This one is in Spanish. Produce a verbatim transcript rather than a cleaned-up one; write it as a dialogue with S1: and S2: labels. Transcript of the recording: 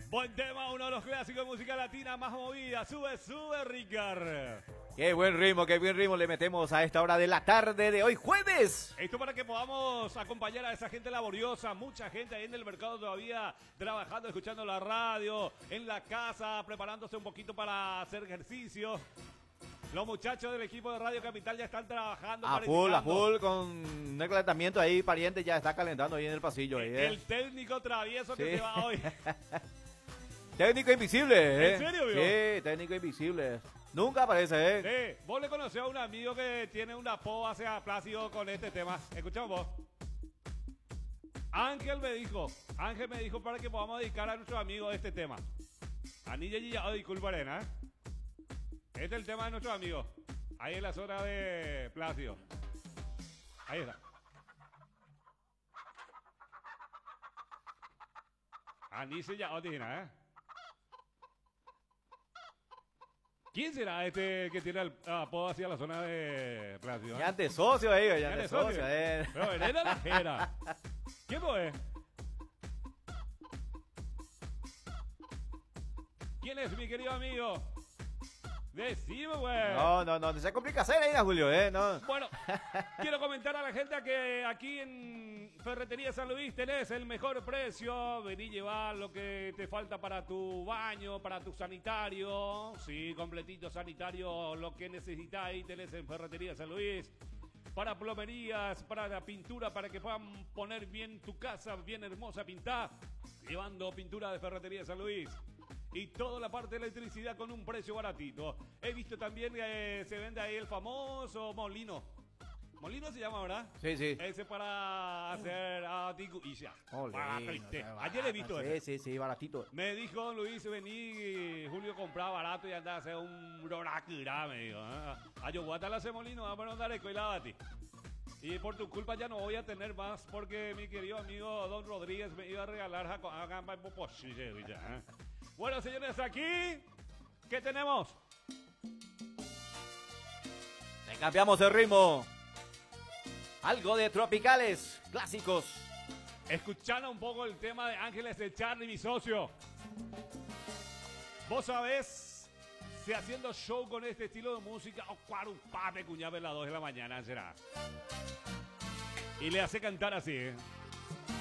S1: Buen tema, uno de los clásicos de música latina más movida. Sube, sube, Ricard.
S2: Qué buen ritmo, qué buen ritmo le metemos a esta hora de la tarde de hoy, jueves.
S1: Esto para que podamos acompañar a esa gente laboriosa, mucha gente ahí en el mercado todavía trabajando, escuchando la radio, en la casa, preparándose un poquito para hacer ejercicio. Los muchachos del equipo de Radio Capital ya están trabajando.
S2: A full, a full, con un calentamiento ahí, pariente ya está calentando ahí en el pasillo. Ahí, ¿eh?
S1: El técnico travieso que
S2: Sí.
S1: se va hoy.
S2: Técnico invisible, ¿eh?
S1: ¿En serio, vio?
S2: Sí, técnico invisible. Nunca aparece, ¿eh?
S1: Sí, vos le conocés a un amigo que tiene una po hacia Plácido con este tema. Escuchamos vos. Ángel me dijo, Ángel me dijo para que podamos dedicar a nuestro amigo este tema. Anilla y ya, oh, disculpa, Arena, ¿eh? Este es el tema de nuestro amigo. Ahí en la zona de Plácido. Ahí está. Anilla ya, oh, Tina, ¿eh? ¿Quién será este que tiene el apodo hacia la zona de Plácido? ¿Eh?
S2: Ya antes socio ahí, ya
S1: Ya
S2: antes
S1: de socio.
S2: socio, ¿eh?
S1: Pero él era la jera. ¿Quién no es? ¿Quién es, mi querido amigo? Decime, güey.
S2: No, no, no, no se complica hacer ahí, Julio, ¿eh? No.
S1: Bueno, quiero comentar a la gente que aquí en Ferretería San Luis tenés el mejor precio. Vení y llevar lo que te falta para tu baño, para tu sanitario. Sí, completito sanitario, lo que necesitas ahí tenés en Ferretería San Luis. Para plomerías, para la pintura, para que puedan poner bien tu casa, bien hermosa pintada. Llevando pintura de Ferretería San Luis. Y toda la parte de electricidad con un precio baratito. He visto también que eh, se vende ahí el famoso molino. Molino se llama, ¿verdad?
S2: Sí, sí.
S1: Ese para hacer aticu y ya.
S2: Molino,
S1: Baratito.
S2: qué barato.
S1: Ayer he visto
S2: Sí,
S1: eso.
S2: sí, sí, baratito.
S1: Me dijo don Luis, vení, Julio compraba barato y anda a hacer un roracura, me dijo. Ah, yo voy a estar a hacer molino, vamos a andar y la bati. Y por tu culpa ya no voy a tener más porque mi querido amigo don Rodríguez me iba a regalar a gamba en popochille, ya. Bueno, señores, aquí, ¿qué tenemos?
S2: Le cambiamos el ritmo. Algo de tropicales, clásicos.
S1: Escuchando un poco el tema de Ángeles de Charlie, mi socio. Vos sabés, si haciendo show con este estilo de música, o cuar un pape cuñave a las dos de la mañana será. Y le hace cantar así, ¿eh?